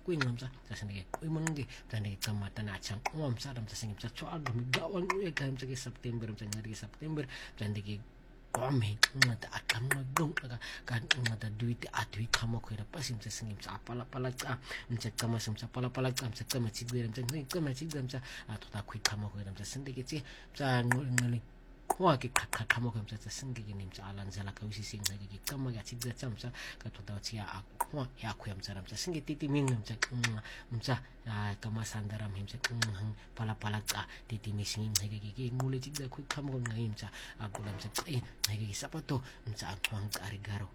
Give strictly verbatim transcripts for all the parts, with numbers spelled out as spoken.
kuingamsa tasenge kuimonge tane kama tanachang ngomsa dam tasenge msa chwa dum gawan e kam sa September msa ngari September tande Kami ngata akamno dong aga kan ngata duit atui kama ko ira pasim sa singim sa pala pala ka msa kama sa pala pala ka msa kama chigwe msa kama chigwe msa atota kui kama ko ira msa sinde ke sa ngoli kwa ke kaka kama ko msa singe ke nimsa alanzala ka usi singa ke kama ga chigwe msa ka tota chia akwa ya ku msa msa singe titi ming msa msa kama sandaram himsa pala pala ka titi mising ke ke ngule chigwe ku kama ko ngai msa agula msa eh ngai sapato msa atwang arigaro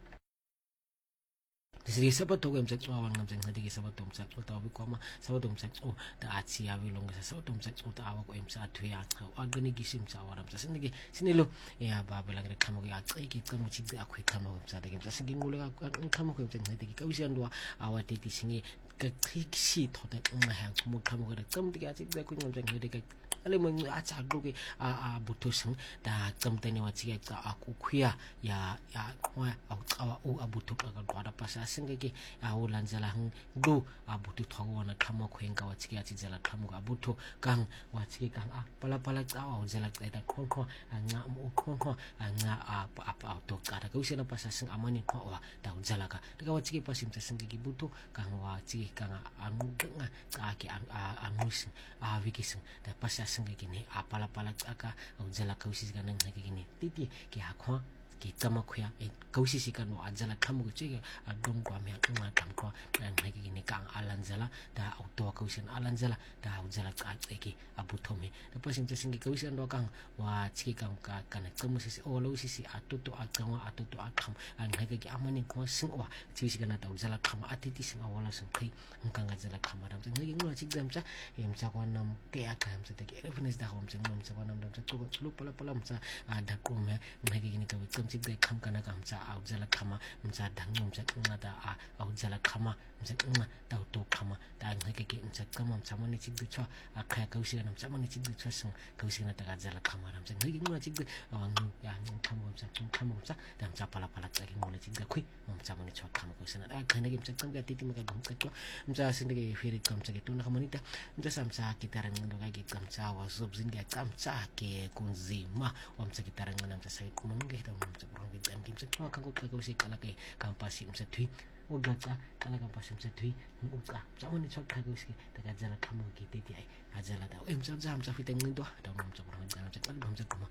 Jadi sapato ko msa tsawang msa ngadi sapato msa tsota ko ma sapato msa tso ta atsi ya wilong sa sapato msa tsota awa ko msa athuya agani gisim sa wara msa sinige sinilo ya babela ngre kama ko ya tsiki kama chigde akhwe kama ko msa de msa singi ngule ka kama ko msa ngadi ka usi andwa awa teti singi ka triksi thoda ma ha mo kama ko tsamdi ka chigde ko msa ngadi ka ale mo acha goge a a butosing da tsamtene wa chiga ka akukhya ya ya kwa awa u abutu ka kwada pasa singeke a ulanzala hang do abutu thogo na khama khwenga wa chiga chizala khamu abutu kang wa chiga kang a pala pala tsawa uzela tsaida khonko anga mu khonko anga a apa to kada ka usena pasa sing amani kwa wa da uzela ka daga wa chiga pasim singeke butu kang wa chiga kang anu nga ka ki amus a vikising da pasa singeke ni apala pala tsaka uzela ka usika nang ngini titi ki hakwa ki kama khya e kausi kan wa ajala khamu che adong kwa me nga kam kwa nang ngai ni kang alanzala da auto kausin alanzala da ujala ka ki abuthome da pasim che singi kausi ando kang wa chi kang ka kana kamu si o lo si si atutu akama atutu akam ang ngai ki amani ko sing wa chi si kana da ujala khama atiti sing awala sing kai kang ajala khama ram ngai ngula chi jam cha em cha kwa nam ke akam sa ke reference da hom sing nam sa kwa nam dam sa tu lu pala pala sa ada ko me ngai ki ni ka chigde kham kana kam cha aujala khama mcha dangum cha ngada a aujala khama mcha nga ta to khama ta ngai ke mcha kama mcha mani chigde cha akha kausi na mcha mani chigde cha sing kausi na ta jala khama ram cha ngai ngula chigde ya khama mcha khama mcha ta mcha pala pala cha ki ngula chigde khui mcha mani cha khama kausi na a khana ke mcha kam ga titi maka gum ka to mcha sinde ke feri kam cha ke to na khama ni ta mcha samsa kitarang ndo ga ke kam cha wa sob zin ga kam cha ke kunzima wa mcha kitarang na mcha sai kumange ta Seorang kita mungkin sekolah kanggo kanggo si kala ke kampasi msa thui uga cha kala kampasi msa thui uga sama ni chok kanggo si daga jala kamu ki titi ai ajala ta em sa jam sa fiteng ndo da msa orang jana cha kala msa kuma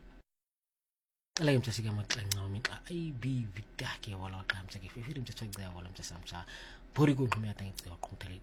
kala msa siga mat ngau mi ai bi vidah ke wala kam sa ke fifirim cha chok da wala msa samsa pori ko me atang ko kong tele